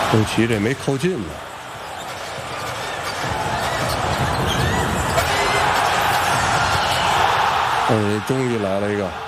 周琦这没扣进呢。终于来了一个。